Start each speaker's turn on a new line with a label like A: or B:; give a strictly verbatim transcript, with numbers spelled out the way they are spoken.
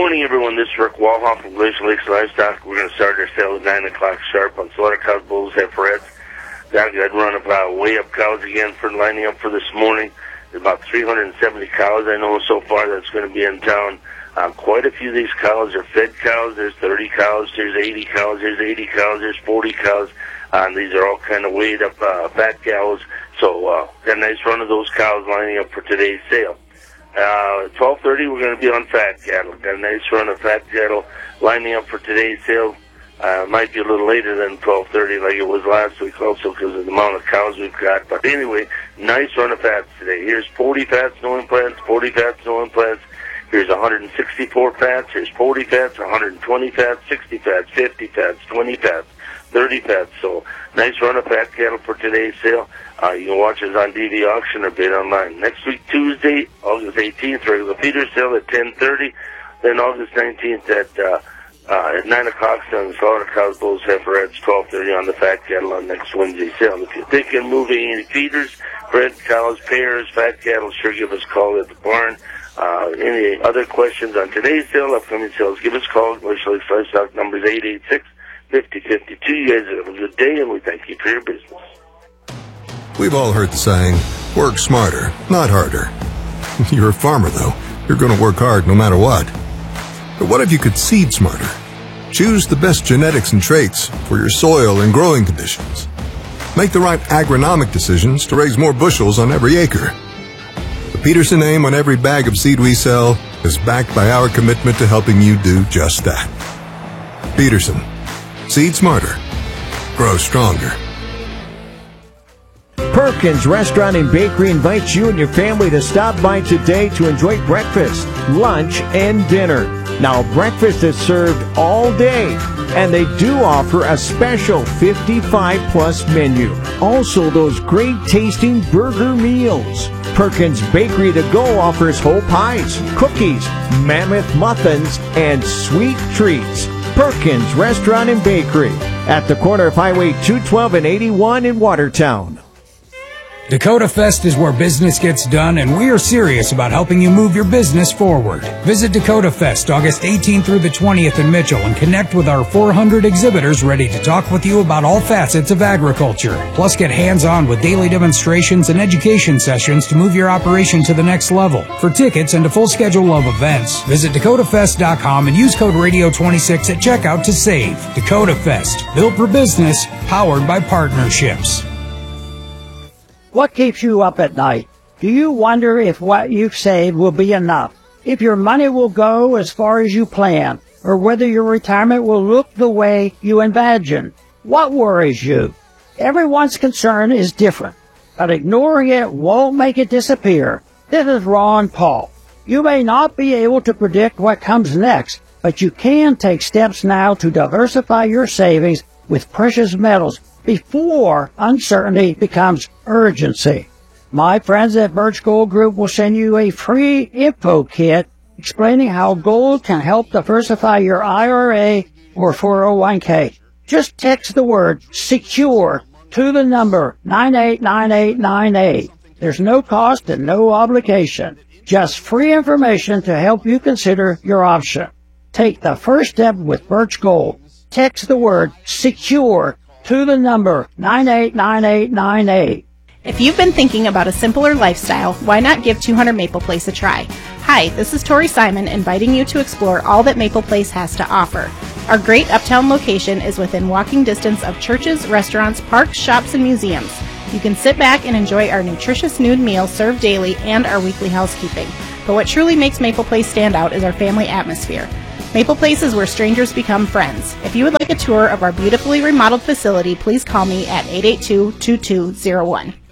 A: morning, everyone. This is Rick Walhoff from Glacier Lakes Livestock. We're going to start our sale at nine o'clock sharp on slaughter cows, bulls, heifers. Got a good run of uh, way-up cows again for lining up for this morning. There's about three hundred seventy cows I know so far that's going to be in town. Uh, quite a few of these cows are fed cows. There's thirty cows, there's eighty cows, there's eighty cows, there's forty cows. Uh, and these are all kind of weighed up uh, fat cows. So uh, got a nice run of those cows lining up for today's sale. Uh, at twelve thirty, we're going to be on fat cattle. Got a nice run of fat cattle lining up for today's sale. Uh, might be a little later than twelve thirty like it was last week also because of the amount of cows we've got. But anyway, nice run of fats today. Here's forty fats, no implants, forty fats, no implants. Here's one hundred sixty-four fats. Here's forty fats, one hundred twenty fats, sixty fats, fifty fats, twenty fats, thirty fats. So nice run of fat cattle for today's sale. Uh, you can watch us on D V Auction or bid online. Next week, Tuesday, August eighteenth, regular feeder sale at ten thirty. Then August nineteenth at uh, uh, at nine o'clock on the slaughter cows, bulls, heifers, twelve thirty on the fat cattle on next Wednesday sale. If you're thinking of moving any feeders, bred cows, pairs, fat cattle, sure give us a call at the barn. Uh, any other questions on today's sale, upcoming sales, give us a call. Glacier Lakes Livestock number is eight eight six, five oh five two. You guys have a good day, and we thank you for your business.
B: We've all heard the saying, work smarter, not harder. You're a farmer, though. You're going to work hard no matter what. But what if you could seed smarter? Choose the best genetics and traits for your soil and growing conditions. Make the right agronomic decisions to raise more bushels on every acre. The Peterson name on every bag of seed we sell is backed by our commitment to helping you do just that. Peterson. Seed smarter. Grow stronger.
C: Perkins Restaurant and Bakery invites you and your family to stop by today to enjoy breakfast, lunch, and dinner. Now, breakfast is served all day, and they do offer a special fifty-five plus menu. Also, those great tasting burger meals. Perkins Bakery to Go offers whole pies, cookies, mammoth muffins, and sweet treats. Perkins Restaurant and Bakery at the corner of Highway two twelve and eighty-one in Watertown.
D: Dakota Fest is where business gets done, and we are serious about helping you move your business forward. Visit Dakota Fest August eighteenth through the twentieth in Mitchell and connect with our four hundred exhibitors ready to talk with you about all facets of agriculture. Plus, get hands-on with daily demonstrations and education sessions to move your operation to the next level. For tickets and a full schedule of events, visit dakota fest dot com and use code radio twenty-six at checkout to save. Dakota Fest, built for business, powered by partnerships.
E: What keeps you up at night? Do you wonder if what you've saved will be enough? If your money will go as far as you plan? Or whether your retirement will look the way you imagine? What worries you? Everyone's concern is different, but ignoring it won't make it disappear. This is Ron Paul. You may not be able to predict what comes next, but you can take steps now to diversify your savings with precious metals before uncertainty becomes urgency. My friends at Birch Gold Group will send you a free info kit explaining how gold can help diversify your I R A or four oh one k. Just text the word SECURE to the number nine eight nine eight nine eight. There's no cost and no obligation. Just free information to help you consider your option. Take the first step with Birch Gold. Text the word SECURE to the number nine eight nine eight nine eight.
F: If you've been thinking about a simpler lifestyle, why not give two hundred Maple Place a try? Hi, this is Tori Simon inviting you to explore all that Maple Place has to offer. Our great uptown location is within walking distance of churches, restaurants, parks, shops, and museums. You can sit back and enjoy our nutritious noon meals served daily and our weekly housekeeping. But what truly makes Maple Place stand out is our family atmosphere. Maple Place is where strangers become friends. If you would like a tour of our beautifully remodeled facility, please call me at eight eight two, two two zero one.